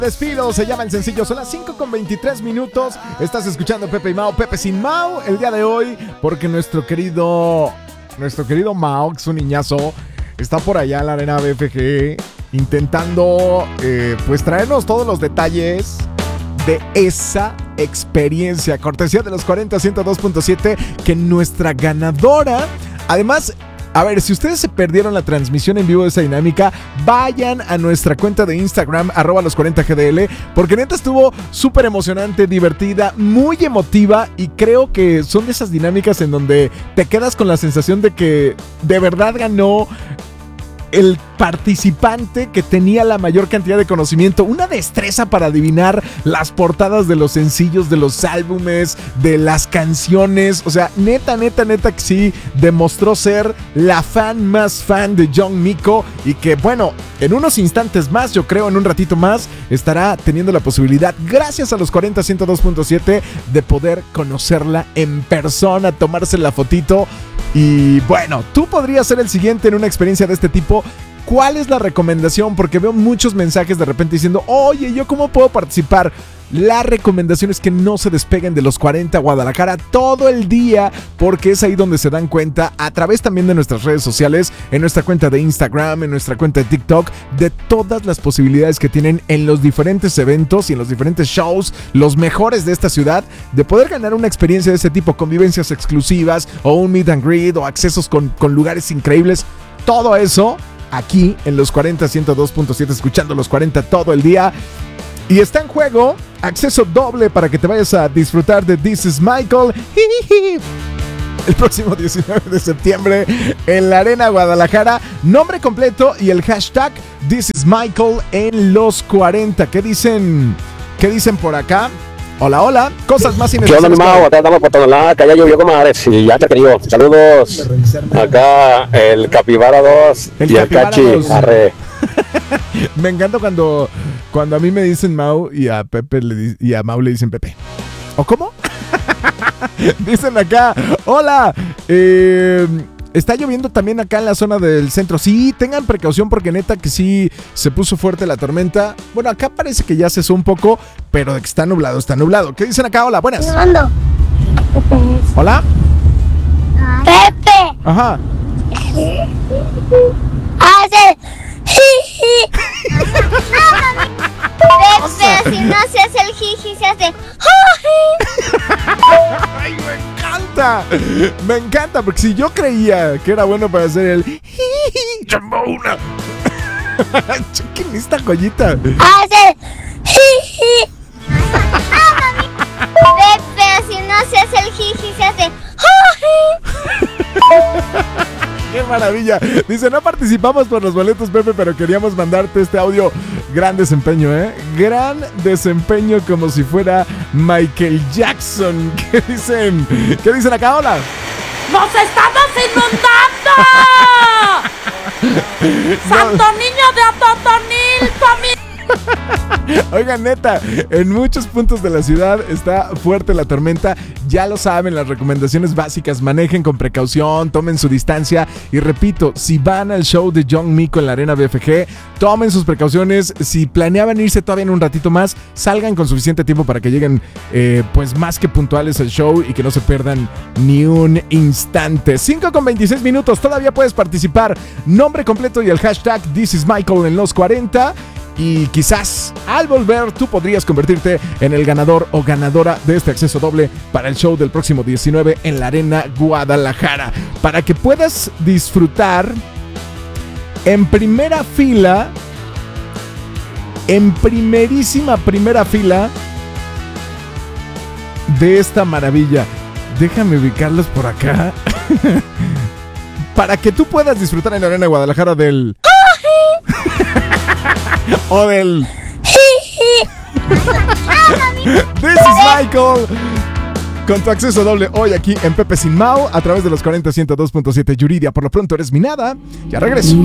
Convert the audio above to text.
Despido, se llama el sencillo, son las 5:23. Estás escuchando Pepe y Mau, Pepe sin Mau, el día de hoy, porque nuestro querido Mau, que es un niñazo, está por allá en la arena BFG intentando pues traernos todos los detalles de esa experiencia, cortesía de los 40 102.7, que nuestra ganadora, además. A ver, si ustedes se perdieron la transmisión en vivo de esa dinámica, vayan a nuestra cuenta de Instagram, @los40gdl, porque neta estuvo súper emocionante, divertida, muy emotiva, y creo que son de esas dinámicas en donde te quedas con la sensación de que de verdad ganó el participante que tenía la mayor cantidad de conocimiento, una destreza para adivinar las portadas de los sencillos, de los álbumes, de las canciones. O sea, neta que sí demostró ser la fan más fan de John Mico, y que bueno, en unos instantes más, yo creo en un ratito más, estará teniendo la posibilidad, gracias a los 40 102.7, de poder conocerla en persona, tomarse la fotito. Y bueno, tú podrías ser el siguiente en una experiencia de este tipo. ¿Cuál es la recomendación? Porque veo muchos mensajes de repente diciendo: oye, ¿yo cómo puedo participar? La recomendación es que no se despeguen de los 40 Guadalajara todo el día, porque es ahí donde se dan cuenta, a través también de nuestras redes sociales, en nuestra cuenta de Instagram, en nuestra cuenta de TikTok, de todas las posibilidades que tienen en los diferentes eventos y en los diferentes shows, los mejores de esta ciudad, de poder ganar una experiencia de ese tipo, convivencias exclusivas o un meet and greet o accesos con lugares increíbles. Todo eso aquí en los 40 102.7, escuchando los 40 todo el día. Y está en juego acceso doble para que te vayas a disfrutar de This is Michael el próximo 19 de septiembre en la Arena Guadalajara. Nombre completo y el hashtag This is Michael en los 40. ¿Qué dicen por acá? Hola, cosas más inesperadas. ¿Qué onda, mi Mau? Acá estamos por todo lado, acá ya llovió como mares y ya te querido. Saludos. Acá el Capibara 2 y el Cachi. Arre. Me encanta cuando a mí me dicen Mau y a Pepe y a Mau le dicen Pepe. ¿O cómo? Dicen acá, hola, está lloviendo también acá en la zona del centro. Sí, tengan precaución porque neta que sí se puso fuerte la tormenta. Bueno, acá parece que ya cesó un poco, pero de que está nublado. ¿Qué dicen acá? Hola, buenas. Hola. Pepe. Ajá. Hace. Pepe, si no se hace el jiji, se hace. ¡Ay, me encanta! Porque si yo creía que era bueno para hacer el chambona. Chequen esta joyita. Hace. Pepe, si no se hace el jiji, se hace. ¡Qué maravilla! Dice, no participamos por los boletos, Pepe, pero queríamos mandarte este audio. Gran desempeño, ¿eh? Gran desempeño, como si fuera Michael Jackson. ¿Qué dicen acá? Hola. ¡Nos estamos inundando! ¡Santo niño de Atotonil, familia! Oigan, neta, en muchos puntos de la ciudad está fuerte la tormenta. Ya lo saben, las recomendaciones básicas: manejen con precaución, tomen su distancia. Y repito, si van al show de John Mico en la Arena BFG, tomen sus precauciones. Si planeaban irse todavía en un ratito más, salgan con suficiente tiempo para que lleguen pues más que puntuales al show y que no se pierdan ni un instante. 5:26, todavía puedes participar. Nombre completo y el hashtag This is Michael en los 40. Y quizás al volver tú podrías convertirte en el ganador o ganadora de este acceso doble para el show del próximo 19 en la Arena Guadalajara, para que puedas disfrutar en primera fila, en primerísima primera fila de esta maravilla. Déjame ubicarlos por acá. Para que tú puedas disfrutar en la Arena Guadalajara del o del This is Michael, con tu acceso doble hoy aquí en Pepe sin Mau a través de los 40 102.7. Yuridia, por lo pronto eres mi nada. Ya regreso.